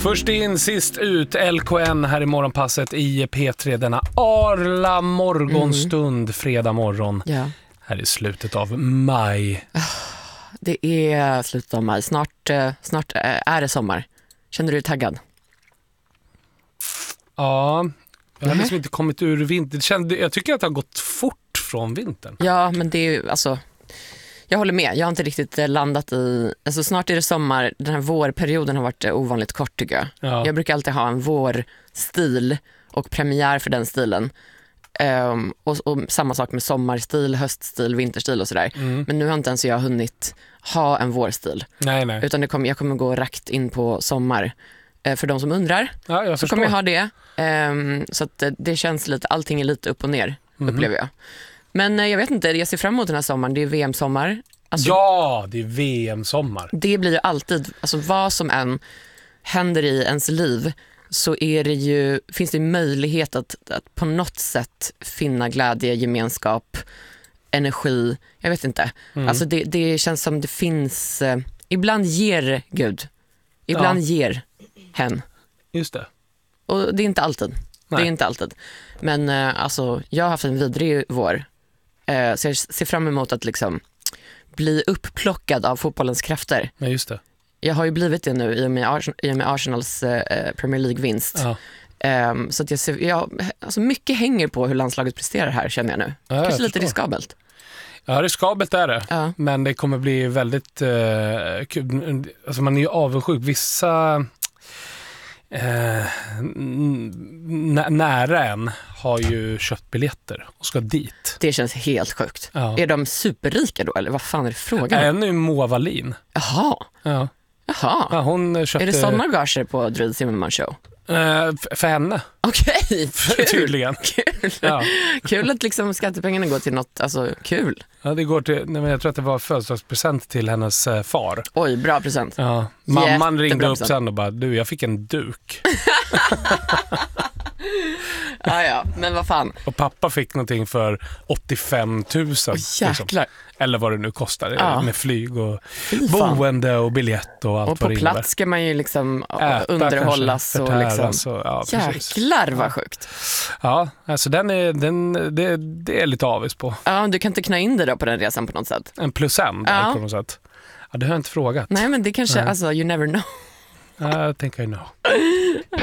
Först in, sist ut, LKN här i morgonpasset i P3 denna arla morgonstund, fredag morgon. Ja. Här i slutet av maj. Det är slutet av maj. Snart är det sommar. Känner du dig taggad? Ja, jag har liksom inte kommit ur vintern. Jag tycker att det har gått fort från vintern. Ja, men det är ju, alltså, jag håller med. Jag har inte riktigt landat i, alltså snart är det sommar. Den här vårperioden har varit ovanligt kort tycker jag. Ja. Jag brukar alltid ha en vårstil och premiär för den stilen. Och samma sak med sommarstil, höststil, vinterstil och sådär. Men nu har inte ens jag hunnit ha en vårstil. Nej. Utan jag kommer gå rakt in på sommar. För de som undrar Ja, så kommer jag ha det. Så att det känns lite, allting är lite upp och ner upplever jag. Men jag vet inte, jag ser fram emot den här sommaren. Det är VM-sommar. Alltså, ja, det är VM-sommar. det blir ju alltid, alltså vad som än händer i ens liv så är det ju, finns det möjlighet att på något sätt finna glädje, gemenskap, energi. Jag vet inte. Alltså det känns som det finns, ibland ger Gud, ibland ger hen. Just det. Och det är inte alltid. Nej. Det är inte alltid. Men alltså, jag har haft en vidrig vår. Så jag ser fram emot att liksom bli upplockad av fotbollens krafter. Ja, just det. Jag har ju blivit det nu i och med Arsenals Premier League-vinst. Ja. Så att alltså mycket hänger på hur landslaget presterar här, känner jag nu. Ja, Kanske lite förstår. riskabelt. Ja, riskabelt är det. Ja. Men det kommer bli väldigt kul. Alltså man är ju avundsjuk. Vissa nära en har ju köpt biljetter och ska dit. Det känns helt sjukt. Ja. Är de superrika då, eller vad fan är det frågan om? En är ju Moa Wallin. Jaha. Ja. Jaha. Hon köpte... Är det sådana gager på Drew Zimmerman show? För henne. Okej, kul. Tydligen. Kul. Ja. Kul att liksom skattepengarna går till något, alltså kul. Ja, det går till, nej, men jag tror att det var födelsedagspresent till hennes far. Oj, bra present. Ja. Mamman Jättebra ringde upp present. sen och bara, du, jag fick en duk. Ja, men vad fan. Och pappa fick någonting för 85 000. Jäklar. Eller vad det nu kostar, Ja. med flyg och Fy fan. boende och biljett och allt Och vad på det plats innebär. ska man ju liksom Äta, underhållas kanske, och liksom. förtäras och, ja, precis. Jäklar vad sjukt. Ja, alltså det är lite avis på. Ja, du kan inte knä in dig då på den resan på något sätt. En plus en där på något sätt. Ja, det har jag inte frågat. Nej, men det kanske, alltså you never know. I think I know.